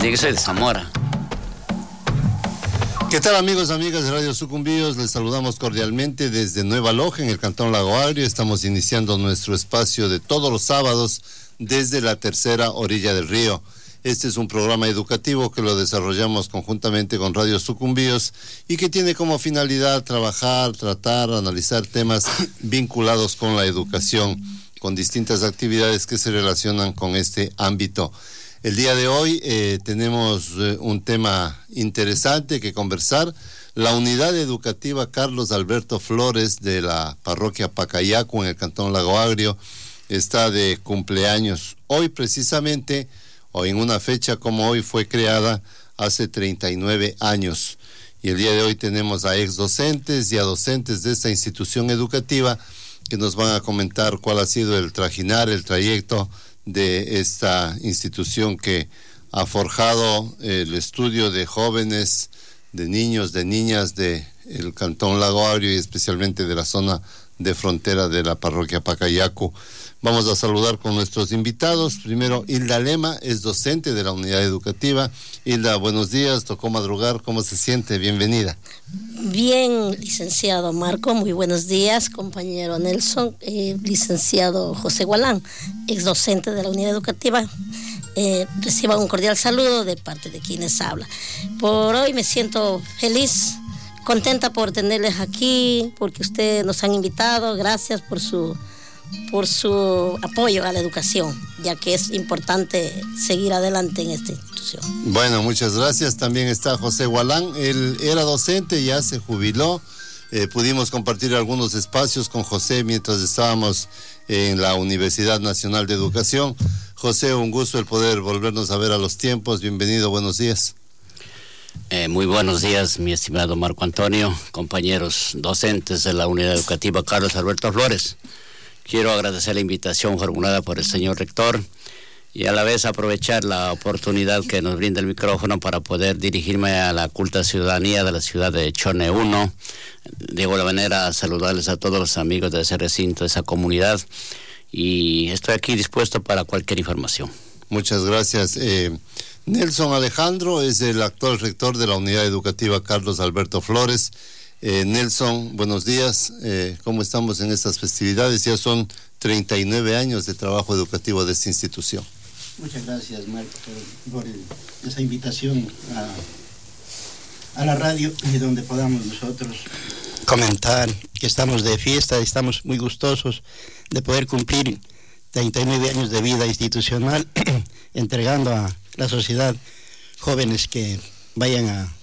Sí, que soy de Zamora. ¿Qué tal, amigos, amigas de Radio Sucumbíos? Les saludamos cordialmente desde Nueva Loja, en el Cantón Lago Agrio. Estamos iniciando nuestro espacio de todos los sábados desde la tercera orilla del río. Este es un programa educativo que lo desarrollamos conjuntamente con Radio Sucumbíos y que tiene como finalidad trabajar, tratar, analizar temas vinculados con la educación, con distintas actividades que se relacionan con este ámbito. El día de hoy tenemos un tema interesante que conversar. La unidad educativa Carlos Alberto Flores de la parroquia Pacayacu en el Cantón Lago Agrio está de cumpleaños. Hoy precisamente, o en una fecha como hoy, fue creada hace 39 años. Y el día de hoy tenemos a ex docentes y a docentes de esta institución educativa que nos van a comentar cuál ha sido el trayecto de esta institución que ha forjado el estudio de jóvenes, de niños, de niñas del Cantón Lago Agrio y especialmente de la zona de frontera de la parroquia Pacayacu. Vamos a saludar con nuestros invitados. Primero, Hilda Lema, es docente de la unidad educativa. Hilda, buenos días, tocó madrugar, ¿cómo se siente? Bienvenida. Bien, licenciado Marco, muy buenos días, compañero Nelson, licenciado José Gualán, ex docente de la unidad educativa. Reciba un cordial saludo de parte de quienes habla. Por hoy me siento feliz, contenta por tenerles aquí, porque ustedes nos han invitado. Gracias por su apoyo a la educación, ya que es importante seguir adelante en esta institución. Bueno, muchas gracias. También está José Gualán, él era docente, ya se jubiló. Pudimos compartir algunos espacios con José mientras estábamos en la Universidad Nacional de Educación. José, un gusto el poder volvernos a ver a los tiempos. Bienvenido, buenos días. Muy buenos días, mi estimado Marco Antonio, compañeros docentes de la unidad educativa Carlos Alberto Flores. Quiero agradecer la invitación formulada por el señor rector y a la vez aprovechar la oportunidad que nos brinda el micrófono para poder dirigirme a la culta ciudadanía de la ciudad de Chone 1. De igual manera, saludarles a todos los amigos de ese recinto, de esa comunidad, y estoy aquí dispuesto para cualquier información. Muchas gracias. Nelson Alejandro es el actual rector de la unidad educativa Carlos Alberto Flores. Nelson, buenos días. ¿Cómo estamos en estas festividades? Ya son 39 años de trabajo educativo de esta institución. Muchas gracias, Marco, por esa invitación a la radio, y donde podamos nosotros comentar que estamos de fiesta, estamos muy gustosos de poder cumplir 39 años de vida institucional, entregando a la sociedad jóvenes que vayan a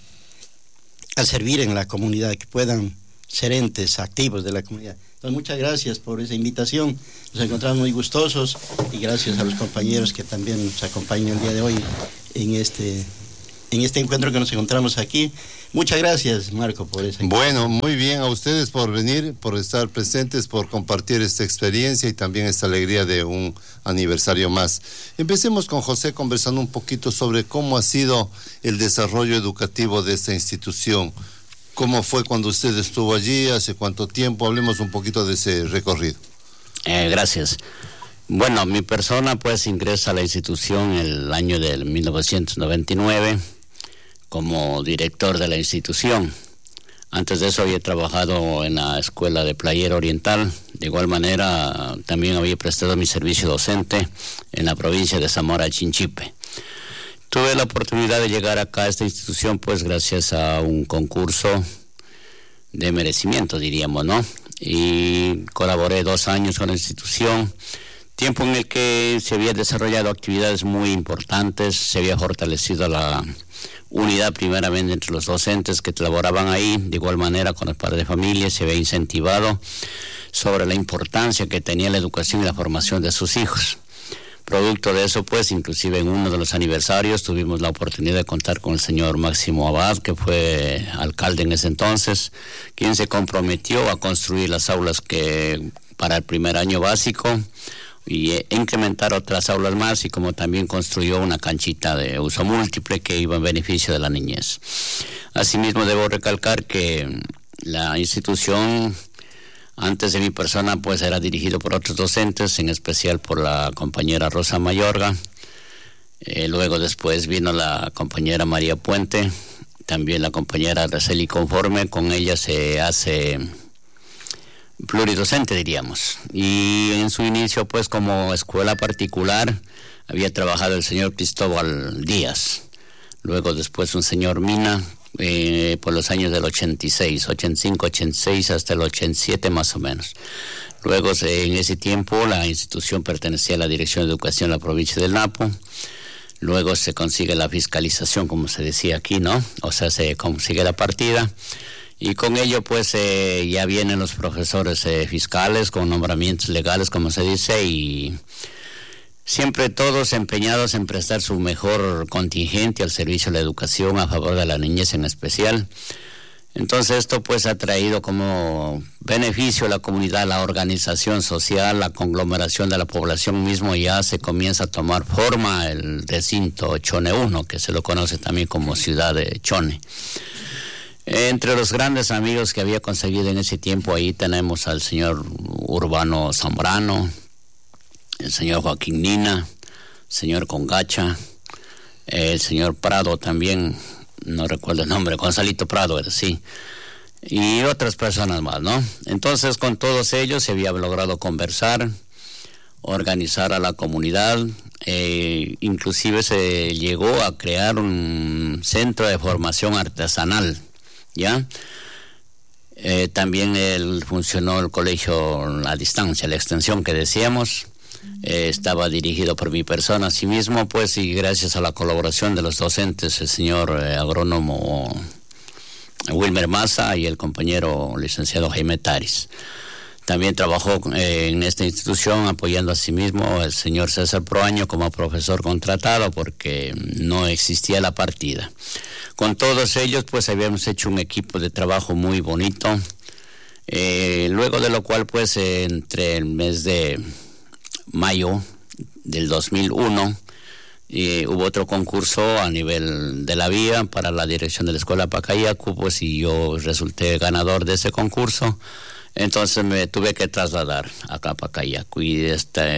servir en la comunidad, que puedan ser entes activos de la comunidad. Entonces, muchas gracias por esa invitación. Nos encontramos muy gustosos y gracias a los compañeros que también nos acompañan el día de hoy en este encuentro que nos encontramos aquí. Muchas gracias, Marco, por esa invitación. Bueno, muy bien, a ustedes por venir, por estar presentes, por compartir esta experiencia y también esta alegría de un aniversario más. Empecemos con José conversando un poquito sobre cómo ha sido el desarrollo educativo de esta institución. ¿Cómo fue cuando usted estuvo allí? ¿Hace cuánto tiempo? Hablemos un poquito de ese recorrido. Gracias. Bueno, mi persona pues ingresa a la institución en el año del 1999 como director de la institución. Antes de eso había trabajado en la escuela de Playera Oriental. De igual manera también había prestado mi servicio docente en la provincia de Zamora Chinchipe. Tuve la oportunidad de llegar acá a esta institución pues gracias a un concurso de merecimiento, diríamos, ¿no? Y colaboré 2 años con la institución, tiempo en el que se había desarrollado actividades muy importantes, se había fortalecido la unidad primeramente entre los docentes que laboraban ahí, de igual manera con los padres de familia, se había incentivado sobre la importancia que tenía la educación y la formación de sus hijos. Producto de eso, pues, inclusive en uno de los aniversarios tuvimos la oportunidad de contar con el señor Máximo Abad, que fue alcalde en ese entonces, quien se comprometió a construir las aulas que para el primer año básico y incrementar otras aulas más, y como también construyó una canchita de uso múltiple que iba en beneficio de la niñez. Asimismo, debo recalcar que la institución, antes de mi persona, pues era dirigido por otros docentes, en especial por la compañera Rosa Mayorga, Luego después vino la compañera María Puente, también la compañera Araceli Conforme, con ella se hace pluridocente, diríamos. Y en su inicio, pues como escuela particular, había trabajado el señor Cristóbal Díaz. Luego después un señor Mina, por los años del 86, 85, 86 hasta el 87 más o menos. Luego en ese tiempo la institución pertenecía a la Dirección de Educación de la provincia del Napo. Luego se consigue la fiscalización, como se decía aquí, ¿no? O sea, se consigue la partida. Y con ello, pues, ya vienen los profesores fiscales con nombramientos legales, como se dice, y siempre todos empeñados en prestar su mejor contingente al servicio de la educación a favor de la niñez en especial. Entonces esto pues ha traído como beneficio a la comunidad, la organización social, la conglomeración de la población mismo. Ya se comienza a tomar forma el recinto Chone 1, que se lo conoce también como ciudad de Chone. Entre los grandes amigos que había conseguido en ese tiempo, ahí tenemos al señor Urbano Zambrano, el señor Joaquín Nina, el señor Congacha, el señor Prado también, no recuerdo el nombre, Gonzalito Prado era, sí, y otras personas más, ¿no? Entonces con todos ellos se había logrado conversar, organizar a la comunidad, inclusive se llegó a crear un centro de formación artesanal, ¿ya? También funcionó el colegio a distancia, la extensión que decíamos. Estaba dirigido por mi persona, asimismo, pues, y gracias a la colaboración de los docentes, el señor agrónomo Wilmer Massa y el compañero licenciado Jaime Taris. También trabajó en esta institución apoyando asimismo el señor César Proaño como profesor contratado, porque no existía la partida. Con todos ellos, pues, habíamos hecho un equipo de trabajo muy bonito, luego de lo cual, pues, entre el mes de mayo del 2001 hubo otro concurso a nivel de la vía para la dirección de la escuela Pacayacu, pues, y yo resulté ganador de ese concurso. Entonces me tuve que trasladar acá a Pacayacu y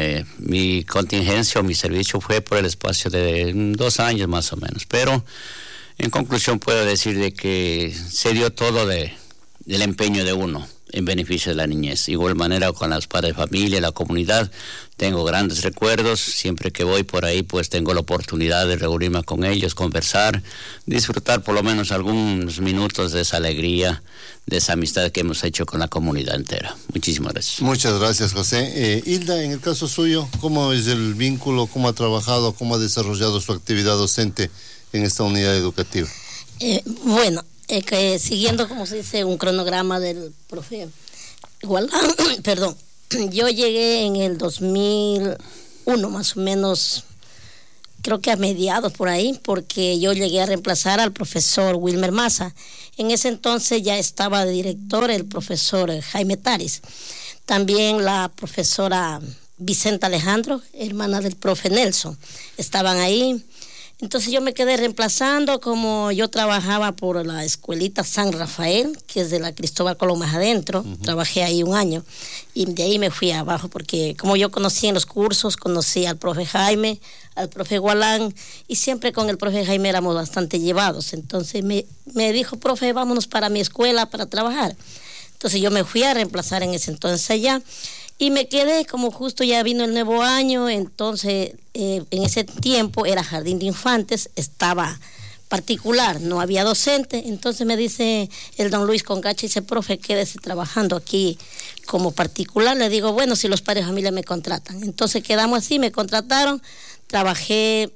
mi contingencia o mi servicio fue por el espacio de 2 años más o menos, pero en conclusión puedo decir de que se dio todo del empeño de uno en beneficio de la niñez. Igual manera con las padres de familia, la comunidad, tengo grandes recuerdos. Siempre que voy por ahí, pues tengo la oportunidad de reunirme con ellos, conversar, disfrutar por lo menos algunos minutos de esa alegría, de esa amistad que hemos hecho con la comunidad entera. Muchísimas gracias. Muchas gracias, José. Hilda, en el caso suyo, ¿cómo es el vínculo, cómo ha trabajado, cómo ha desarrollado su actividad docente en esta unidad educativa? Bueno, que siguiendo, como se dice, un cronograma del profe Gualán, perdón, yo llegué en el 2001 más o menos, creo que a mediados por ahí, porque yo llegué a reemplazar al profesor Wilmer Massa. En ese entonces ya estaba de director el profesor Jaime Taris, también la profesora Vicenta Alejandro, hermana del profe Nelson, estaban ahí. Entonces yo me quedé reemplazando, como yo trabajaba por la escuelita San Rafael, que es de la Cristóbal Colón más adentro. Trabajé ahí 1 año y de ahí me fui abajo, porque como yo conocí en los cursos, conocí al profe Jaime, al profe Gualán, y siempre con el profe Jaime éramos bastante llevados. Entonces me dijo, profe, vámonos para mi escuela para trabajar. Entonces yo me fui a reemplazar en ese entonces allá. Y me quedé, como justo ya vino el nuevo año, entonces en ese tiempo era jardín de infantes, estaba particular, no había docente. Entonces me dice el don Luis Congacha, dice, profe, quédese trabajando aquí como particular. Le digo, bueno, si los padres de familia me contratan. Entonces quedamos así, me contrataron, trabajé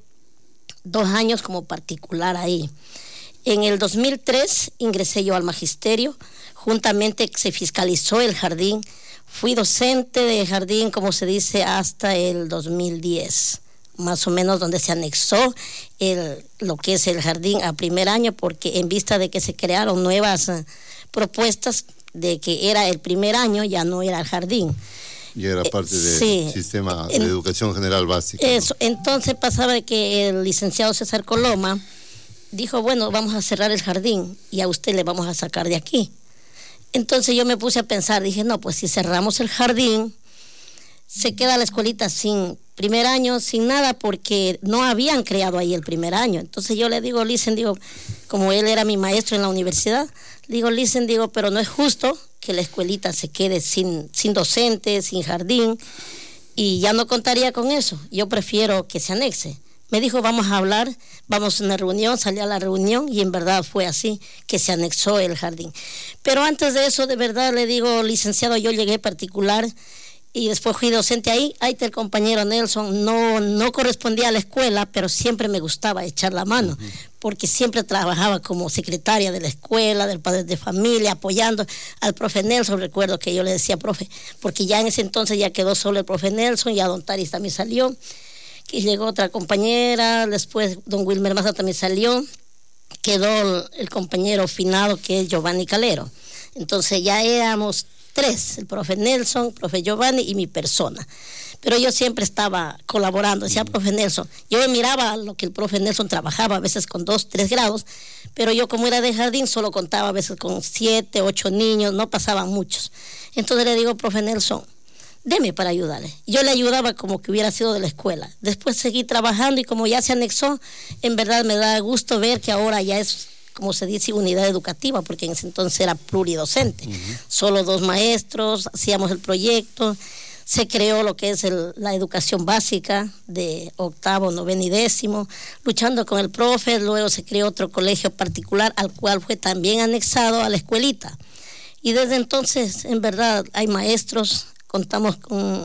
2 años como particular ahí. En el 2003 ingresé yo al magisterio, juntamente se fiscalizó el jardín. Fui docente de jardín, como se dice, hasta el 2010, más o menos, donde se anexó lo que es el jardín a primer año, porque en vista de que se crearon nuevas propuestas de que era el primer año, ya no era el jardín. Y era parte del sistema de educación general básica. Eso, ¿no? Entonces pasaba de que el licenciado César Coloma dijo, bueno, vamos a cerrar el jardín y a usted le vamos a sacar de aquí. Entonces yo me puse a pensar, dije, no, pues si cerramos el jardín, se queda la escuelita sin primer año sin nada porque no habían creado ahí el primer año. Entonces yo le digo, Licen, digo, como él era mi maestro en la universidad, digo, Licen, digo, pero no es justo que la escuelita se quede sin docente, sin jardín, y ya no contaría con eso. Yo prefiero que se anexe. Me dijo, vamos a hablar, vamos a una reunión, salí a la reunión y en verdad fue así, que se anexó el jardín. Pero antes de eso, de verdad, le digo, licenciado, yo llegué particular y después fui docente ahí está el compañero Nelson, no correspondía a la escuela, pero siempre me gustaba echar la mano, porque siempre trabajaba como secretaria de la escuela, del padre de familia, apoyando al profe Nelson. Recuerdo que yo le decía, profe, porque ya en ese entonces ya quedó solo el profe Nelson, ya don Taris también salió, que llegó otra compañera, después don Wilmer Maza también salió, quedó el compañero finado que es Giovanni Calero. Entonces ya éramos 3, el profe Nelson, profe Giovanni y mi persona. Pero yo siempre estaba colaborando, decía profe Nelson. Yo miraba lo que el profe Nelson trabajaba, a veces con 2, 3 grados, pero yo como era de jardín solo contaba a veces con 7, 8 niños, no pasaban muchos. Entonces le digo, profe Nelson, deme para ayudarle. Yo le ayudaba como que hubiera sido de la escuela. Después seguí trabajando y como ya se anexó, en verdad me da gusto ver que ahora ya es, como se dice, unidad educativa, porque en ese entonces era pluridocente. Solo 2 maestros, hacíamos el proyecto, se creó lo que es la educación básica de 8º, 9º y 10º, luchando con el profe. Luego se creó otro colegio particular al cual fue también anexado a la escuelita. Y desde entonces, en verdad, hay maestros, contamos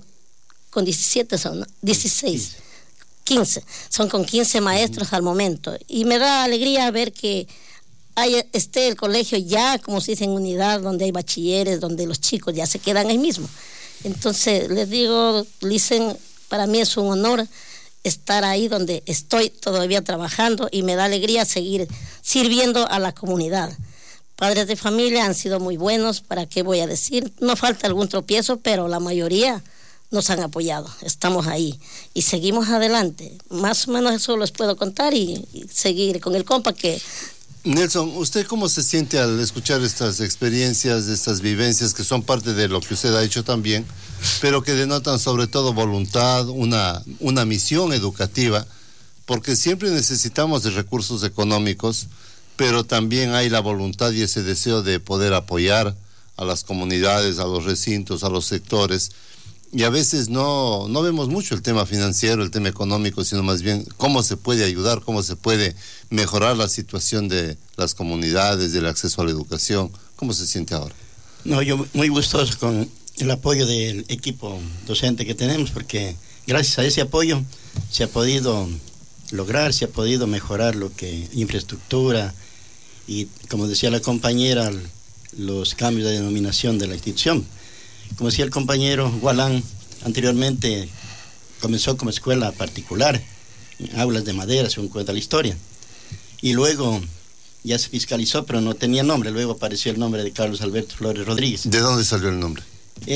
con 17, son, ¿no? 16, 15, son con 15 maestros al momento. Y me da alegría ver que esté el colegio ya, como se dice, en unidad, donde hay bachilleres, donde los chicos ya se quedan ahí mismo. Entonces, les digo, Licen, para mí es un honor estar ahí donde estoy todavía trabajando y me da alegría seguir sirviendo a la comunidad. Padres de familia han sido muy buenos, ¿para qué voy a decir? No falta algún tropiezo, pero la mayoría nos han apoyado. Estamos ahí y seguimos adelante. Más o menos eso les puedo contar y seguir con el compa que... Nelson, ¿usted cómo se siente al escuchar estas experiencias, estas vivencias que son parte de lo que usted ha hecho también, pero que denotan sobre todo voluntad, una misión educativa, porque siempre necesitamos de recursos económicos, pero también hay la voluntad y ese deseo de poder apoyar a las comunidades, a los recintos, a los sectores, y a veces no vemos mucho el tema financiero, el tema económico, sino más bien cómo se puede ayudar, cómo se puede mejorar la situación de las comunidades, del acceso a la educación. ¿Cómo se siente ahora? No, yo muy gustoso con el apoyo del equipo docente que tenemos, porque gracias a ese apoyo se ha podido lograr, se ha podido mejorar lo que infraestructura y, como decía la compañera, los cambios de denominación de la institución. Como decía el compañero Gualán, anteriormente comenzó como escuela particular, aulas de madera, según cuenta la historia. Y luego ya se fiscalizó, pero no tenía nombre. Luego apareció el nombre de Carlos Alberto Flores Rodríguez. ¿De dónde salió el nombre?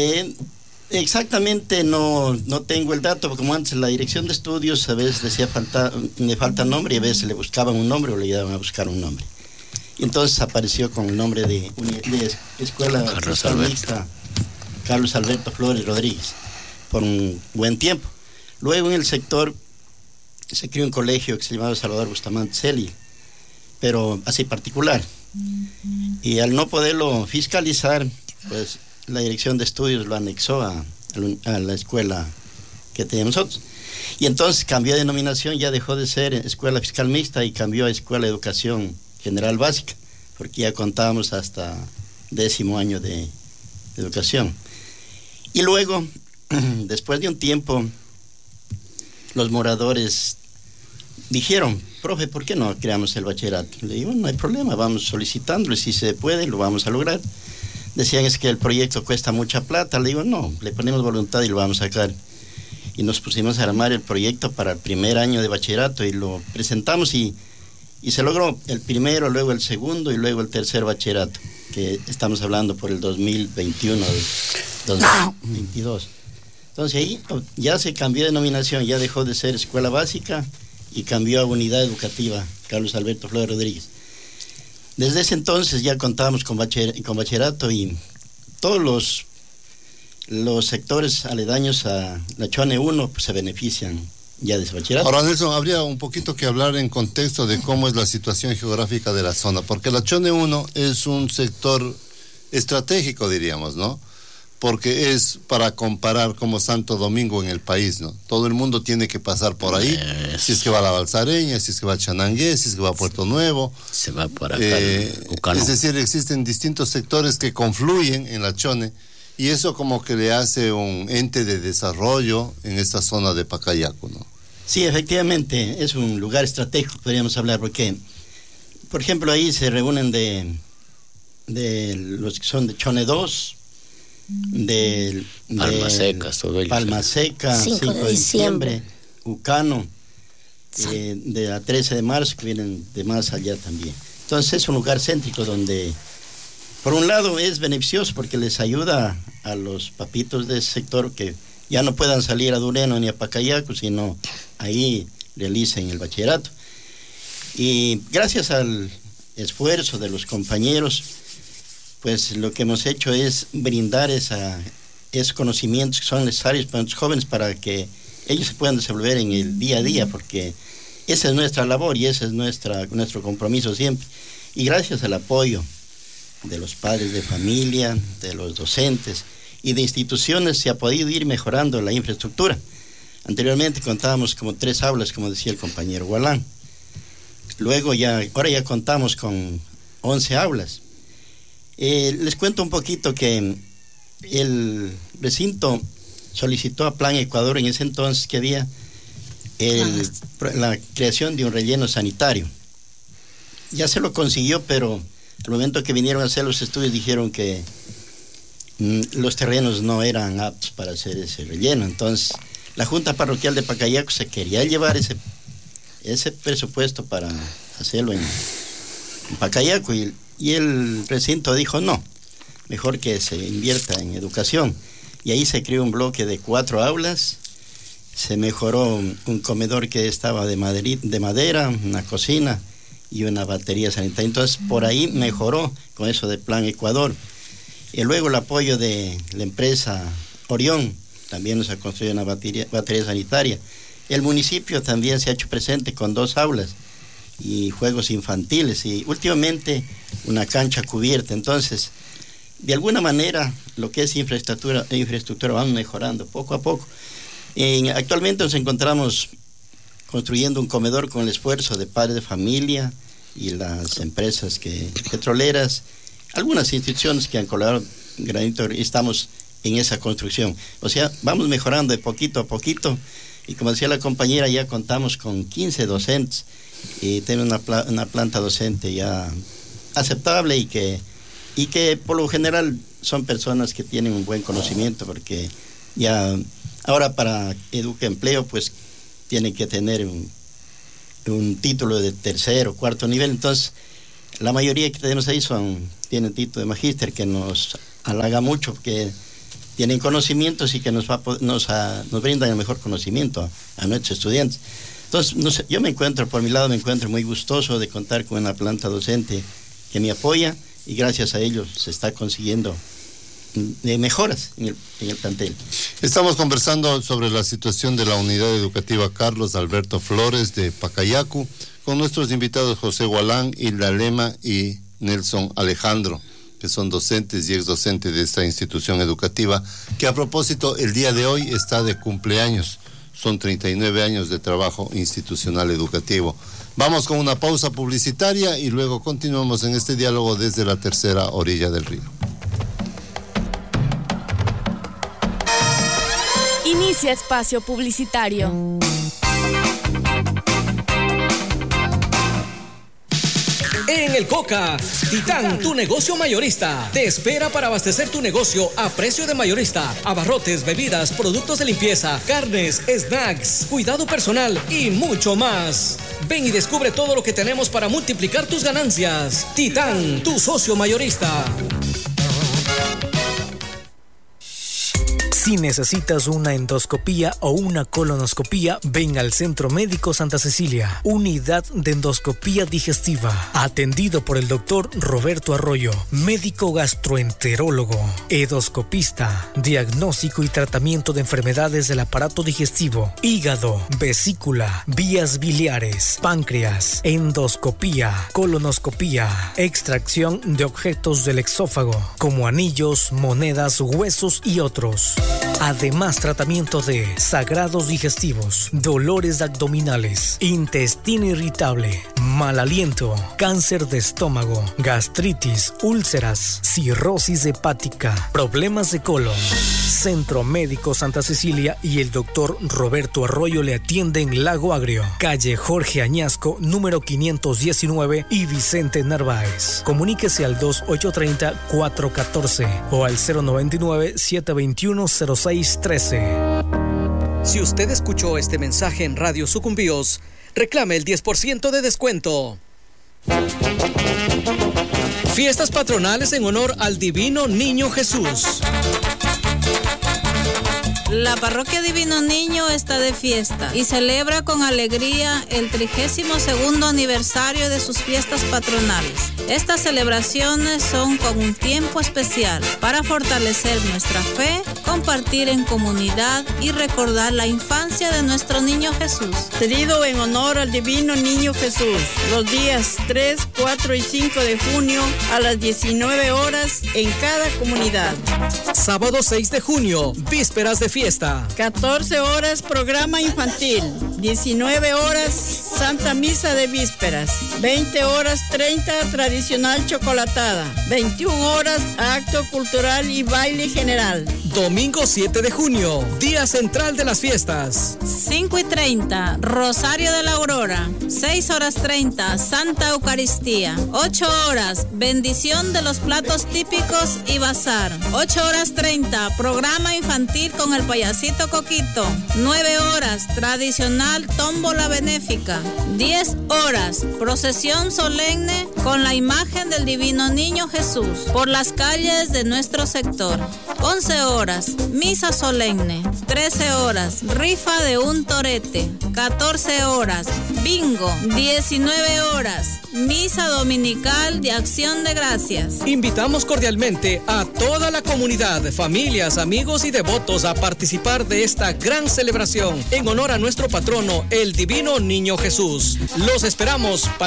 Exactamente no tengo el dato, porque como antes la dirección de estudios a veces decía le falta nombre y a veces le buscaban un nombre o le ayudaban a buscar un nombre. Y entonces apareció con el nombre de Escuela Mixta Carlos Alberto Flores Rodríguez por un buen tiempo. Luego en el sector se creó un colegio que se llamaba Salvador Bustamante Celi, pero así particular. Y al no poderlo fiscalizar, pues la dirección de estudios lo anexó a la escuela que teníamos nosotros. Y entonces cambió de denominación, ya dejó de ser Escuela Fiscal Mixta y cambió a Escuela de Educación General Básica, porque ya contábamos hasta 10º año de educación. Y luego, después de un tiempo, los moradores dijeron, profe, ¿por qué no creamos el bachillerato? Le digo, no hay problema, vamos solicitándolo y si se puede, lo vamos a lograr. Decían, es que el proyecto cuesta mucha plata. Le digo, no, le ponemos voluntad y lo vamos a sacar. Y nos pusimos a armar el proyecto para el primer año de bachillerato y lo presentamos y se logró el primero, luego el segundo y luego el tercer bachillerato, que estamos hablando por el 2021, 2022. Entonces ahí ya se cambió de denominación, ya dejó de ser escuela básica y cambió a unidad educativa Carlos Alberto Flores Rodríguez. Desde ese entonces ya contábamos con bachillerato y todos los los sectores aledaños a la Chone 1 pues, se benefician ya de ese bachillerato. Ahora, Nelson, habría un poquito que hablar en contexto de cómo es la situación geográfica de la zona, porque la Chone 1 es un sector estratégico, diríamos, ¿no? Porque es para comparar como Santo Domingo en el país, ¿no? Todo el mundo tiene que pasar por ahí, si es que va a la Balsareña, si es que va a Chanangué, si es que va a Puerto Nuevo. Se va por acá, es decir, existen distintos sectores que confluyen en la Chone, y eso como que le hace un ente de desarrollo en esta zona de Pacayacu, ¿no? Sí, efectivamente, es un lugar estratégico, podríamos hablar, porque, por ejemplo, ahí se reúnen de los que son de Chone 2, de Palma Seca, Palma Seca, 5 de diciembre, Ucano, de la 13 de marzo, que vienen de más allá también. Entonces es un lugar céntrico donde, por un lado, es beneficioso porque les ayuda a los papitos de ese sector que ya no puedan salir a Dureno ni a Pacayacu, sino ahí realicen el bachillerato. Y gracias al esfuerzo de los compañeros, pues lo que hemos hecho es brindar esos conocimientos que son necesarios para los jóvenes para que ellos se puedan desenvolver en el día a día, porque esa es nuestra labor y ese es nuestro compromiso siempre. Y gracias al apoyo de los padres de familia, de los docentes y de instituciones se ha podido ir mejorando la infraestructura. Anteriormente contábamos como 3 aulas, como decía el compañero Gualán. Ahora ya contamos con 11 aulas. Les cuento un poquito que el recinto solicitó a Plan Ecuador en ese entonces que había la creación de un relleno sanitario. Ya se lo consiguió, pero al momento que vinieron a hacer los estudios dijeron que los terrenos no eran aptos para hacer ese relleno. Entonces la Junta Parroquial de Pacayacu se quería llevar ese presupuesto para hacerlo en Pacayacu y el recinto dijo no, mejor que se invierta en educación. Y ahí se creó un bloque de 4 aulas, se mejoró un comedor que estaba de madera, una cocina y una batería sanitaria. Entonces por ahí mejoró con eso de Plan Ecuador. Y luego el apoyo de la empresa Orión, también nos ha construido una batería sanitaria. El municipio también se ha hecho presente con 2 aulas y juegos infantiles y últimamente una cancha cubierta. Entonces, de alguna manera, lo que es infraestructura van mejorando poco a poco. Actualmente nos encontramos construyendo un comedor con el esfuerzo de padres de familia y las empresas petroleras, algunas instituciones que han colaborado granito, y estamos en esa construcción. O sea, vamos mejorando de poquito a poquito y como decía la compañera, ya contamos con 15 docentes y tenemos una planta docente ya aceptable y que por lo general son personas que tienen un buen conocimiento, porque ya ahora para Educaempleo pues tienen que tener un título de 3er o 4er nivel. Entonces la mayoría que tenemos ahí tienen título de magíster, que nos halaga mucho, porque tienen conocimientos y que nos brindan el mejor conocimiento a nuestros estudiantes. Entonces, no sé, por mi lado me encuentro muy gustoso de contar con una planta docente que me apoya y gracias a ellos se está consiguiendo mejoras en el plantel. Estamos conversando sobre la situación de la unidad educativa Carlos Alberto Flores de Pacayacu con nuestros invitados José Gualán, Hilda Lema y Nelson Alejandro, que son docentes y exdocentes de esta institución educativa, que a propósito el día de hoy está de cumpleaños. Son 39 años de trabajo institucional educativo. Vamos con una pausa publicitaria y luego continuamos en este diálogo desde la tercera orilla del río. Inicia espacio publicitario. En el Coca, Titán, tu negocio mayorista, te espera para abastecer tu negocio a precio de mayorista. Abarrotes, bebidas, productos de limpieza, carnes, snacks, cuidado personal y mucho más. Ven y descubre todo lo que tenemos para multiplicar tus ganancias. Titán, tu socio mayorista. Si necesitas una endoscopía o una colonoscopía, ven al Centro Médico Santa Cecilia, unidad de endoscopía digestiva, atendido por el doctor Roberto Arroyo, médico gastroenterólogo, endoscopista, diagnóstico y tratamiento de enfermedades del aparato digestivo, hígado, vesícula, vías biliares, páncreas, endoscopía, colonoscopía, extracción de objetos del exófago, como anillos, monedas, huesos y otros. Además, tratamiento de sagrados digestivos, dolores abdominales, intestino irritable, mal aliento, cáncer de estómago, gastritis, úlceras, cirrosis hepática, problemas de colon. Centro Médico Santa Cecilia y el doctor Roberto Arroyo le atienden en Lago Agrio, calle Jorge Añasco, número 519 y Vicente Narváez. Comuníquese al 2830-414 o al 099-721-0613. Si usted escuchó este mensaje en Radio Sucumbíos, reclame el 10% de descuento. Fiestas patronales en honor al Divino Niño Jesús. La Parroquia Divino Niño está de fiesta y celebra con alegría el 32º aniversario de sus fiestas patronales. Estas celebraciones son con un tiempo especial para fortalecer nuestra fe, compartir en comunidad y recordar la infancia de nuestro Niño Jesús. Cedido en honor al Divino Niño Jesús, los días 3, 4 y 5 de junio a las 19 horas en cada comunidad. Sábado 6 de junio, vísperas de fiesta. 14 horas programa infantil, 19 horas Santa Misa de Vísperas, 20 horas 30 tradicional chocolatada, 21 horas acto cultural y baile general. Domingo 7 de junio, día central de las fiestas. 5:30, Rosario de la Aurora. 6:30, Santa Eucaristía. 8 horas, bendición de los platos típicos y bazar. 8:30, programa infantil con el payasito Coquito. 9 horas, tradicional tómbola benéfica. 10 horas, procesión solemne con la imagen del Divino Niño Jesús por las calles de nuestro sector. 11 horas, misa solemne. 13 horas, rifa de un torete. 14 horas, bingo. 19 horas, misa dominical de Acción de Gracias. Invitamos cordialmente a toda la comunidad, familias, amigos y devotos a participar de esta gran celebración en honor a nuestro patrono, el Divino Niño Jesús. Los esperamos para